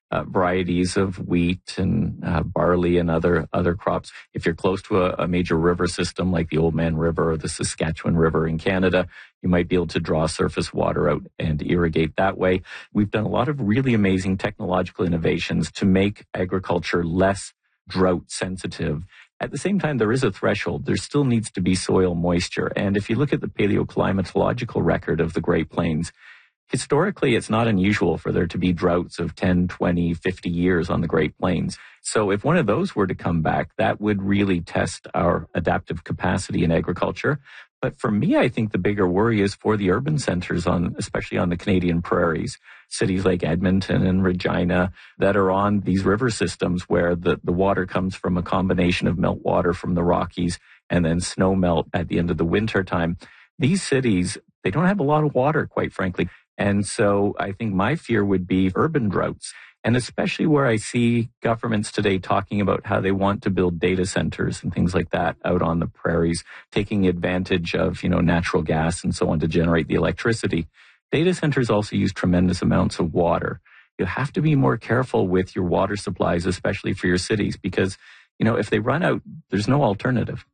varieties of wheat and barley and other crops. If you're close to a major river system like the Oldman River or the Saskatchewan River in Canada, you might be able to draw surface water out and irrigate that way. We've done a lot of really amazing technological innovations to make agriculture less drought sensitive. At the same time, there is a threshold. There still needs to be soil moisture. And if you look at the paleoclimatological record of the Great Plains, historically, it's not unusual for there to be droughts of 10, 20, 50 years on the Great Plains. So if one of those were to come back, that would really test our adaptive capacity in agriculture. But for me, I think the bigger worry is for the urban centers, especially on the Canadian prairies, cities like Edmonton and Regina that are on these river systems where the water comes from a combination of meltwater from the Rockies and then snow melt at the end of the winter time. These cities, they don't have a lot of water, quite frankly. And so I think my fear would be urban droughts, and especially where I see governments today talking about how they want to build data centers and things like that out on the prairies, taking advantage of, natural gas and so on to generate the electricity. Data centers also use tremendous amounts of water. You have to be more careful with your water supplies, especially for your cities, because, if they run out, there's no alternative.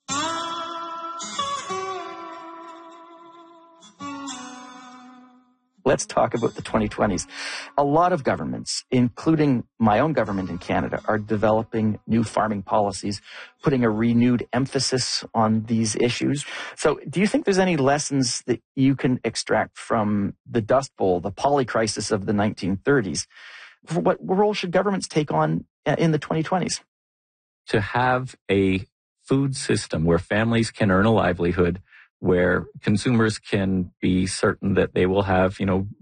Let's talk about the 2020s. A lot of governments, including my own government in Canada, are developing new farming policies, putting a renewed emphasis on these issues. So do you think there's any lessons that you can extract from the Dust Bowl, the polycrisis of the 1930s? What role should governments take on in the 2020s? To have a food system where families can earn a livelihood, where consumers can be certain that they will have,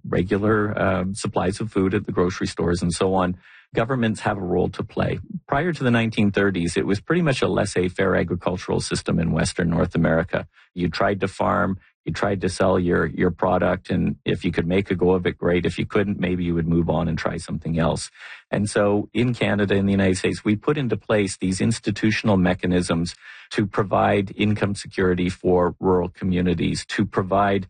regular supplies of food at the grocery stores and so on. Governments have a role to play. Prior to the 1930s, it was pretty much a laissez-faire agricultural system in Western North America. You tried to farm, you tried to sell your product, and if you could make a go of it, great. If you couldn't, maybe you would move on and try something else. And so in Canada, in the United States, we put into place these institutional mechanisms to provide income security for rural communities, to provide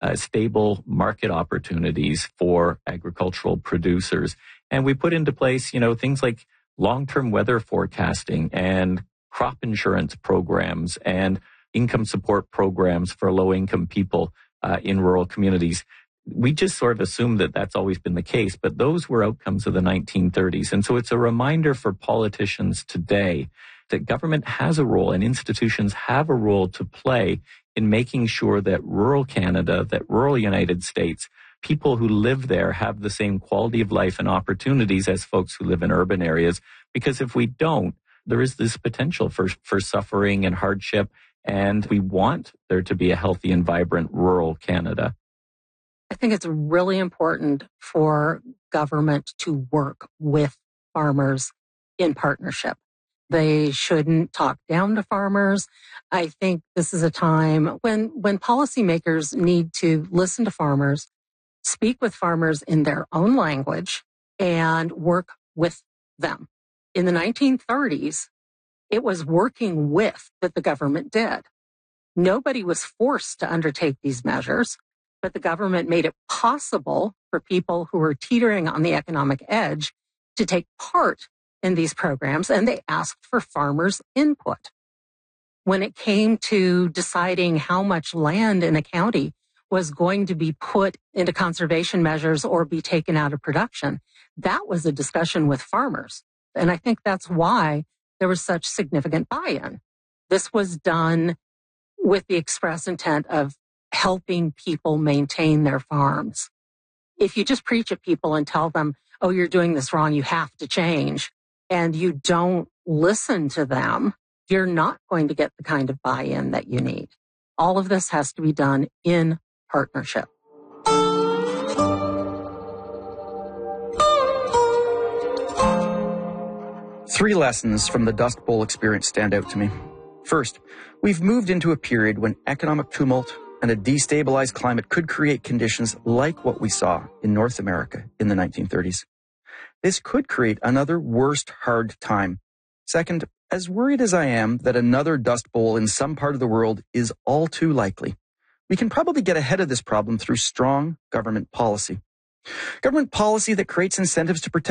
stable market opportunities for agricultural producers. And we put into place, things like long-term weather forecasting and crop insurance programs and income support programs for low-income people in rural communities. We just sort of assume that that's always been the case, but those were outcomes of the 1930s. And so it's a reminder for politicians today that government has a role and institutions have a role to play in making sure that rural Canada, that rural United States, people who live there have the same quality of life and opportunities as folks who live in urban areas. Because if we don't, there is this potential for suffering and hardship. And we want there to be a healthy and vibrant rural Canada. I think it's really important for government to work with farmers in partnership. They shouldn't talk down to farmers. I think this is a time when policymakers need to listen to farmers, speak with farmers in their own language, and work with them. In the 1930s, it was working with that the government did. Nobody was forced to undertake these measures, but the government made it possible for people who were teetering on the economic edge to take part in these programs, and they asked for farmers' input. When it came to deciding how much land in a county was going to be put into conservation measures or be taken out of production, that was a discussion with farmers. And I think that's why there was such significant buy-in. This was done with the express intent of helping people maintain their farms. If you just preach at people and tell them, oh, you're doing this wrong, you have to change, and you don't listen to them, you're not going to get the kind of buy-in that you need. All of this has to be done in partnership. Three lessons from the Dust Bowl experience stand out to me. First, we've moved into a period when economic tumult and a destabilized climate could create conditions like what we saw in North America in the 1930s. This could create another worst hard time. Second, as worried as I am that another Dust Bowl in some part of the world is all too likely, we can probably get ahead of this problem through strong government policy. Government policy that creates incentives to protect